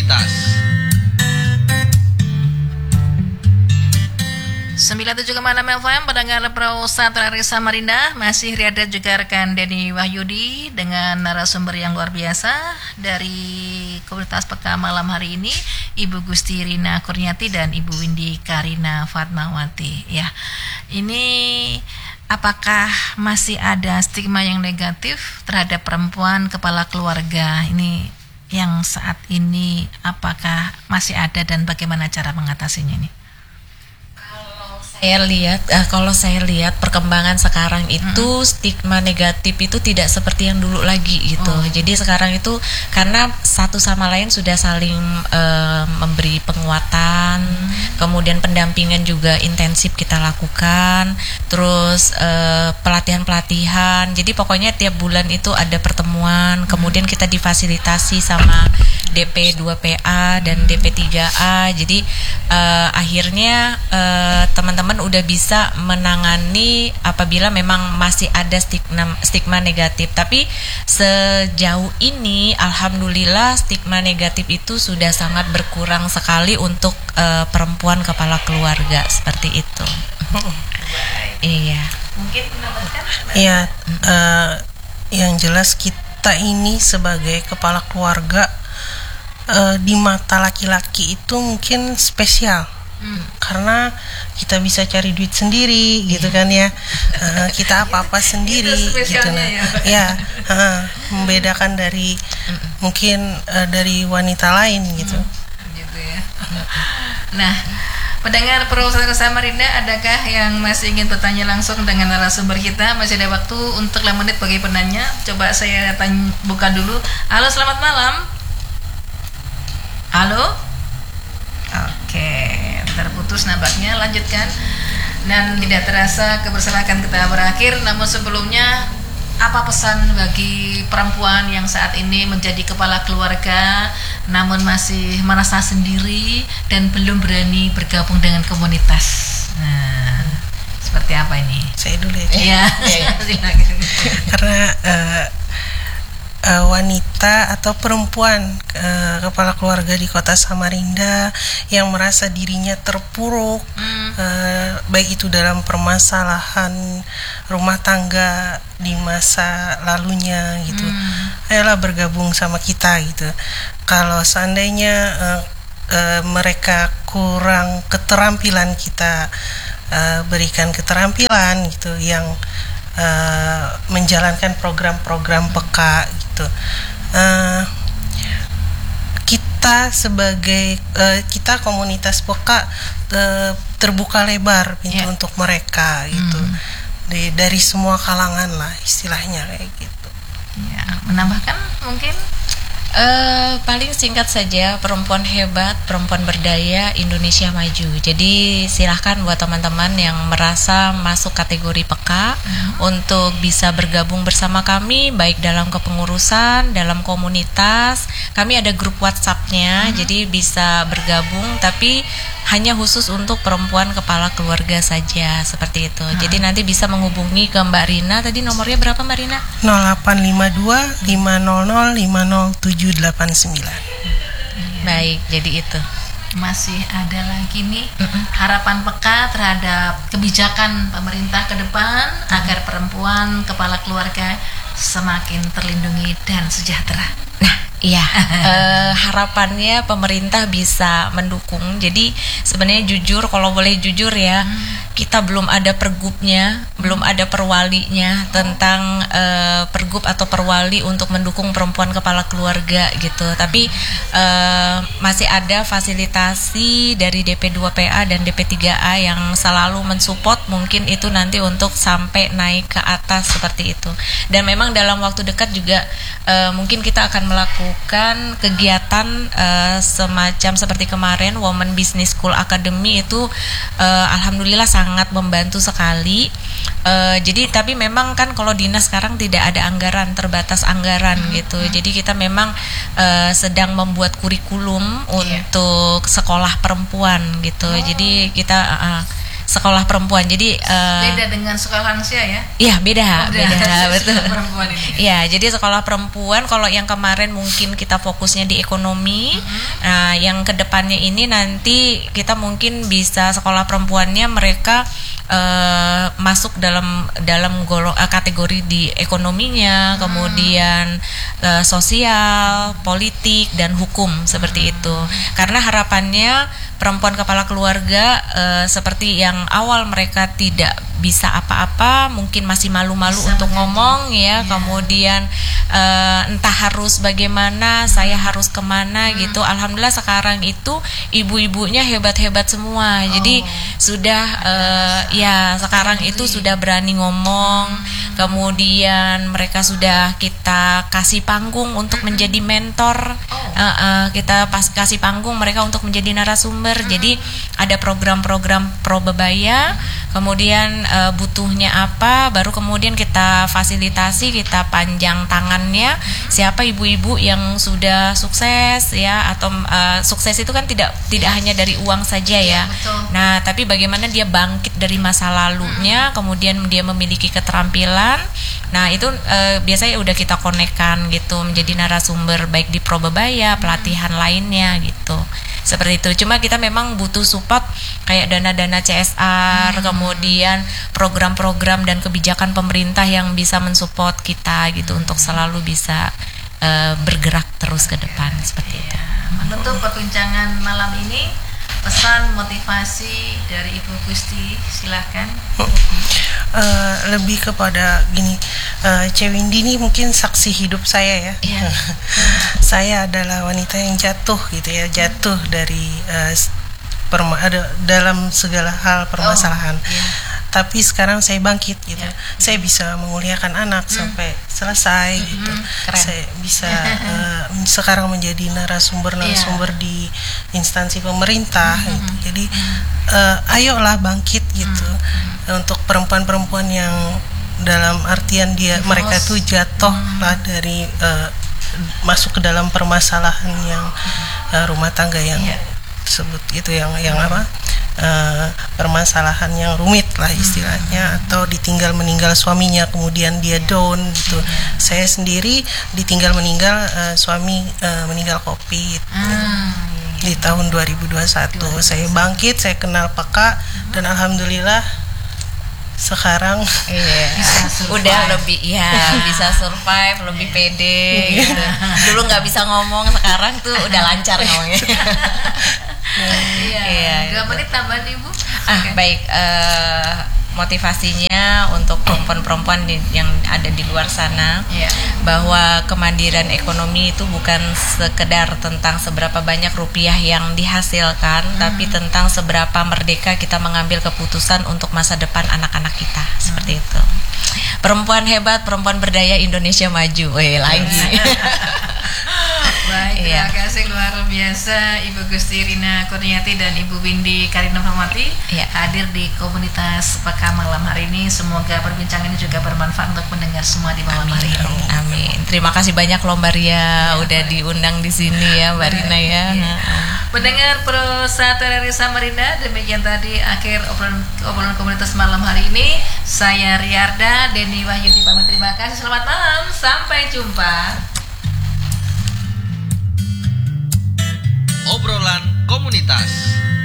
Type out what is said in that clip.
komunitas. 97,6 FM pendengar Pro Satra Samarinda, masih Riada juga rekan Denny Wahyudi dengan narasumber yang luar biasa dari komunitas PK malam hari ini, Ibu Gusti Rina Kurniati dan Ibu Windy Karina Fatmawati. Ya, ini apakah masih ada stigma yang negatif terhadap perempuan kepala keluarga ini yang saat ini, apakah masih ada dan bagaimana cara mengatasinya ini? Kalau saya lihat perkembangan sekarang itu stigma negatif itu tidak seperti yang dulu lagi gitu. Jadi sekarang itu karena satu sama lain sudah saling memberi penguatan, kemudian pendampingan juga intensif kita lakukan, terus pelatihan-pelatihan. Jadi pokoknya tiap bulan itu ada pertemuan, kemudian kita difasilitasi sama DP 2PA dan DP 3A. Jadi akhirnya teman-teman udah bisa menangani apabila memang masih ada stigma negatif. Tapi sejauh ini alhamdulillah stigma negatif itu sudah sangat berkurang sekali untuk perempuan kepala keluarga seperti itu. Iya. Mungkin menambahkan? Iya, yang jelas kita ini sebagai kepala keluarga di mata laki-laki itu mungkin spesial. Karena kita bisa cari duit sendiri gitu kan ya, kita apa-apa sendiri gitu. Membedakan dari mungkin dari wanita lain gitu ya. Nah, pendengar Pro Samarinda, adakah yang masih ingin bertanya langsung dengan narasumber kita? Masih ada waktu untuk 5 menit bagi penanya. Coba saya buka dulu. Halo, selamat malam. Halo. Oke, terputus nampaknya. Lanjutkan. Dan tidak terasa kebersamaan kita berakhir. Namun sebelumnya, apa pesan bagi perempuan yang saat ini menjadi kepala keluarga namun masih merasa sendiri dan belum berani bergabung dengan komunitas? Nah, seperti apa ini? Saya dulu ya. Iya. Karena wanita atau perempuan kepala keluarga di kota Samarinda yang merasa dirinya terpuruk, baik itu dalam permasalahan rumah tangga di masa lalunya gitu, ayolah bergabung sama kita gitu. Kalau seandainya mereka kurang keterampilan, kita berikan keterampilan gitu yang menjalankan program-program peka gitu. Kita sebagai kita komunitas peka terbuka lebar pintu untuk mereka gitu. Dari semua kalangan lah istilahnya kayak gitu. Ya, menambahkan mungkin paling singkat saja, perempuan hebat, perempuan berdaya, Indonesia maju. Jadi silahkan buat teman-teman yang merasa masuk kategori peka untuk bisa bergabung bersama kami, baik dalam kepengurusan, dalam komunitas. Kami ada grup WhatsApp-nya, jadi bisa bergabung, tapi hanya khusus untuk perempuan kepala keluarga saja, seperti itu. Jadi nanti bisa menghubungi ke Mbak Rina. Tadi nomornya berapa Mbak Rina? 0852 500 50789. Baik, jadi itu. Masih ada lagi nih harapan peka terhadap kebijakan pemerintah ke depan agar perempuan kepala keluarga semakin terlindungi dan sejahtera. Iya, harapannya pemerintah bisa mendukung. Jadi sebenarnya jujur, kalau boleh jujur ya, kita belum ada pergubnya, belum ada perwalinya tentang pergub atau perwali untuk mendukung perempuan kepala keluarga gitu. Tapi masih ada fasilitasi dari DP 2PA dan DP 3A yang selalu mensupport, mungkin itu nanti untuk sampai naik ke atas seperti itu. Dan memang dalam waktu dekat juga mungkin kita akan melakukan kegiatan semacam seperti kemarin Women Business School Academy itu alhamdulillah sangat membantu sekali. Jadi tapi memang kan kalau dinas sekarang tidak ada anggaran, terbatas anggaran gitu. Jadi kita memang sedang membuat kurikulum untuk sekolah perempuan gitu. Jadi kita sekolah perempuan. Jadi beda dengan sekolah lansia ya? Iya beda betul. Sekolah perempuan ini. Iya, jadi sekolah perempuan kalau yang kemarin mungkin kita fokusnya di ekonomi, nah yang kedepannya ini nanti kita mungkin bisa sekolah perempuannya mereka masuk dalam kategori di ekonominya, kemudian sosial, politik dan hukum seperti itu. Karena harapannya perempuan kepala keluarga seperti yang awal mereka tidak bisa apa-apa, mungkin masih malu-malu untuk ngomong ya, kemudian entah harus bagaimana, saya harus kemana gitu. Alhamdulillah sekarang itu ibu-ibunya hebat-hebat semua. Jadi sudah ya sekarang itu sudah berani ngomong, kemudian mereka sudah kita kasih panggung untuk menjadi mentor. Kita kasih panggung mereka untuk menjadi narasumber. Jadi ada program-program probebaya, kemudian butuhnya apa, baru kemudian kita fasilitasi, kita panjang tangannya. Siapa ibu-ibu yang sudah sukses ya, atau sukses itu kan tidak hanya dari uang saja ya. Nah, tapi bagaimana dia bangkit dari masa lalunya, kemudian dia memiliki keterampilan. Nah, itu biasanya udah kita konekkan gitu menjadi narasumber baik di probebaya, pelatihan lainnya gitu. Seperti itu. Cuma kita memang butuh support kayak dana-dana CSR, kemudian program-program dan kebijakan pemerintah yang bisa mensupport kita gitu untuk selalu bisa bergerak terus ke depan seperti itu. Menutup perbincangan malam ini, pesan motivasi dari Ibu Gusti, silahkan. Lebih kepada gini, Cewindi ini mungkin saksi hidup saya ya. Saya adalah wanita yang jatuh gitu ya, jatuh dari dalam segala hal permasalahan. Tapi sekarang saya bangkit gitu. Saya bisa memuliakan anak sampai selesai gitu. Saya bisa sekarang menjadi narasumber di instansi pemerintah gitu. Jadi ayolah bangkit gitu. Untuk perempuan-perempuan yang dalam artian mereka tuh jatuh lah dari masuk ke dalam permasalahan yang rumah tangga yang tersebut itu yang apa? Permasalahan yang rumit lah istilahnya, atau ditinggal meninggal suaminya kemudian dia down gitu. Saya sendiri ditinggal meninggal suami meninggal COVID di tahun 2021. Saya bangkit, saya kenal peka, dan alhamdulillah sekarang udah lebih bisa survive, lebih pede gitu. Dulu nggak bisa ngomong, sekarang tuh udah lancar ngomongnya. Dua menit tambahan Ibu. Baik, motivasinya untuk perempuan-perempuan yang ada di luar sana, bahwa kemandirian ekonomi itu bukan sekedar tentang seberapa banyak rupiah yang dihasilkan, tapi tentang seberapa merdeka kita mengambil keputusan untuk masa depan anak-anak kita. Seperti itu. Perempuan hebat, perempuan berdaya, Indonesia maju. Lagi. Baik, terima kasih luar biasa Ibu Gusti Rina Kurniati dan Ibu Windy Karina Famati hadir di komunitas Peka malam hari ini. Semoga perbincangan ini juga bermanfaat untuk mendengar semua di malam hari ini. Amin. Terima kasih banyak loh Mbak Ria udah diundang di sini ya Mbak Rina ya. Pendengar Pro Satria Samarinda, demikian tadi akhir obrolan komunitas malam hari ini. Saya Riarda, Denny Wahyudi pamit, terima kasih. Selamat malam, sampai jumpa. Obrolan komunitas.